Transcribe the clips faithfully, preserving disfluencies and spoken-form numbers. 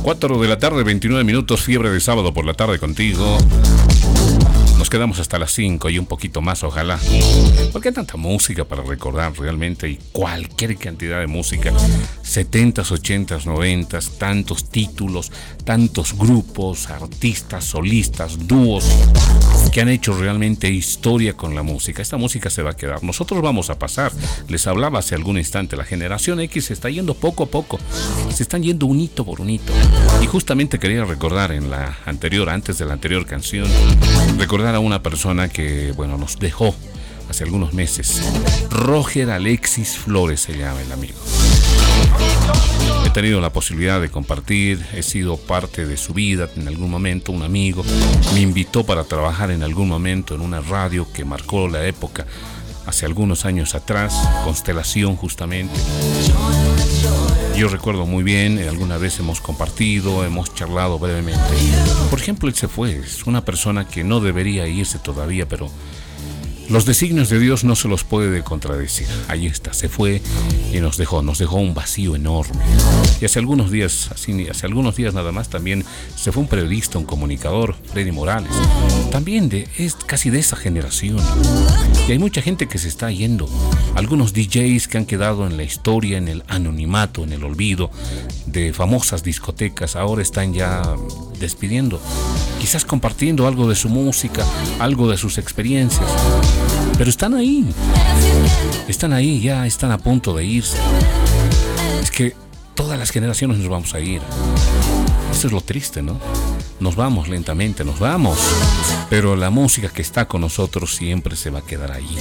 cuatro de la tarde, veintinueve minutos, fiebre de sábado por la tarde contigo. Nos quedamos hasta las cinco y un poquito más, ojalá. Porque hay tanta música para recordar realmente, y cualquier cantidad de música. setentas, ochentas, noventas, tantos títulos, tantos grupos, artistas, solistas, dúos que han hecho realmente historia con la música. Esta música se va a quedar. Nosotros vamos a pasar. Les hablaba hace algún instante, la generación X se está yendo poco a poco. Se están yendo un hito por un hito. Y justamente quería recordar en la anterior, antes de la anterior canción, recordar a una persona que, bueno, nos dejó hace algunos meses. Roger Alexis Flores se llama el amigo. He tenido la posibilidad de compartir, he sido parte de su vida en algún momento. Un amigo me invitó para trabajar en algún momento en una radio que marcó la época hace algunos años atrás, Constelación justamente. Yo recuerdo muy bien, alguna vez hemos compartido, hemos charlado brevemente. Por ejemplo, él se fue, es una persona que no debería irse todavía, pero los designios de Dios no se los puede contradecir. Ahí está, se fue y nos dejó, nos dejó un vacío enorme. Y hace algunos días, así, hace algunos días nada más, también se fue un periodista, un comunicador, Freddy Morales. También de, es casi de esa generación. Y hay mucha gente que se está yendo. Algunos D Js que han quedado en la historia, en el anonimato, en el olvido de famosas discotecas, ahora están ya despidiendo. Quizás compartiendo algo de su música, algo de sus experiencias. Pero están ahí. Están ahí, ya están a punto de irse. Es que todas las generaciones nos vamos a ir. Eso es lo triste, ¿no? Nos vamos lentamente, nos vamos. Pero la música que está con nosotros siempre se va a quedar ahí.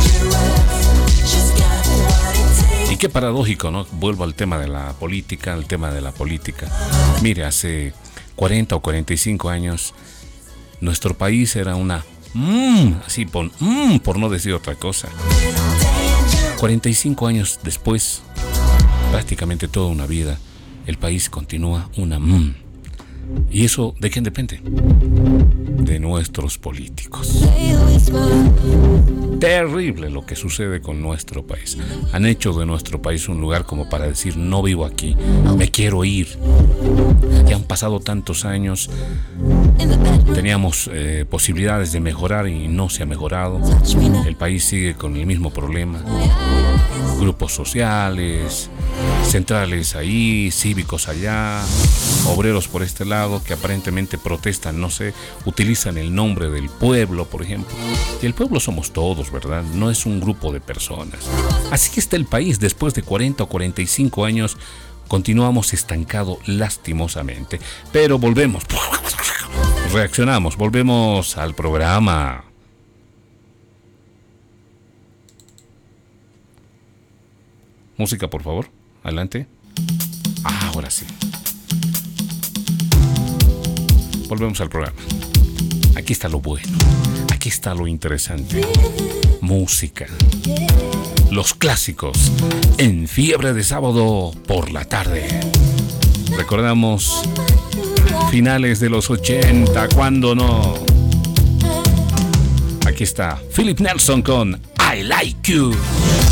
Y qué paradójico, ¿no? Vuelvo al tema de la política, al tema de la política. Mire, hace cuarenta o cuarenta y cinco años, nuestro país era una... Mmm, así por, mm, por no decir otra cosa. cuarenta y cinco años después, prácticamente toda una vida, el país continúa una mmm. ¿Y eso de quién depende? De nuestros políticos. Terrible lo que sucede con nuestro país. Han hecho de nuestro país un lugar como para decir: no vivo aquí, me quiero ir. Ya han pasado tantos años. Teníamos eh, posibilidades de mejorar y no se ha mejorado. El país sigue con el mismo problema. Grupos sociales, centrales ahí, cívicos allá, obreros por este lado que aparentemente protestan, no sé, utilizan el nombre del pueblo, por ejemplo. Y el pueblo somos todos, ¿verdad? No es un grupo de personas. Así que está el país después de cuarenta o cuarenta y cinco años. Continuamos estancados lastimosamente. Pero volvemos. Reaccionamos, volvemos al programa. Música, por favor. Adelante. Ah, ahora sí. Volvemos al programa. Aquí está lo bueno. Aquí está lo interesante. Música. Los clásicos. En Fiebre de Sábado por la tarde. Recordamos finales de los ochenta. ¿Cuándo no? Aquí está Philip Nelson con I Like You.